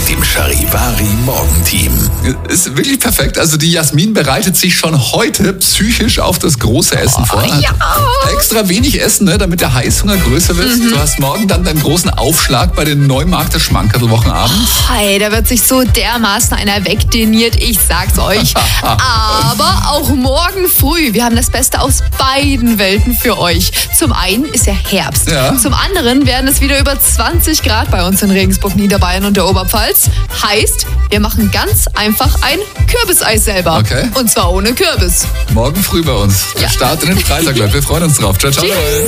mit dem Charivari Morgenteam. Ist wirklich perfekt. Also die Jasmin bereitet sich schon heute psychisch auf das große Essen vor. Ja. Extra wenig essen, ne, damit der Heißhunger größer wird. Du hast morgen dann deinen großen Aufschlag bei den Neumarkter Schmankerl-Wochenabend. Hey, da wird sich so dermaßen einer wegdeniert, ich sag's euch. Aber auch morgen früh, wir haben das Beste aus beiden Welten für euch. Zum einen ist ja Herbst. Ja. Zum anderen werden es wieder über 20 Grad bei uns in Regensburg, Niederbayern und der Oberpfalz. Heißt, wir machen ganz einfach ein Kürbiseis selber. Okay. Und zwar ohne Kürbis. Morgen früh bei uns. Der Ja. Start in den Freitag, Leute. Wir freuen uns drauf. Ciao, ciao. Tschüss.